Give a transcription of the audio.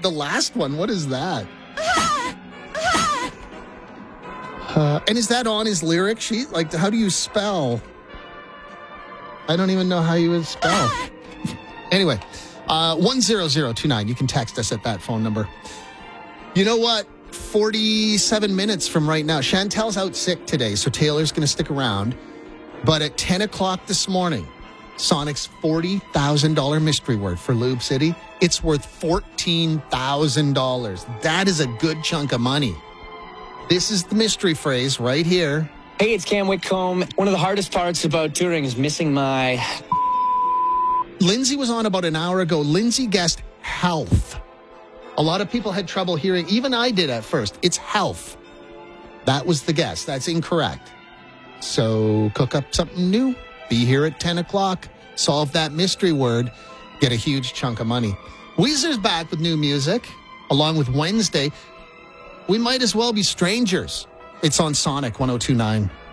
the last one. What is that? And is that on his lyric sheet? Like, how do you spell? I don't even know how you would spell. Anyway, 10029. You can text us at that phone number. You know what? 47 minutes from right now. Chantel's out sick today, so Taylor's going to stick around. But at 10 o'clock this morning, Sonic's $40,000 mystery word for Lube City, it's worth $14,000. That is a good chunk of money. This is the mystery phrase right here. Hey, it's Cam Whitcomb. One of the hardest parts about touring is missing my... Lindsay was on about an hour ago. Lindsay guessed health. A lot of people had trouble hearing. Even I did at first. It's health. That was the guess. That's incorrect. So cook up something new. Be here at 10 o'clock. Solve that mystery word. Get a huge chunk of money. Weezer's back with new music, along with Wednesday. We might as well be strangers. It's on Sonic 102.9.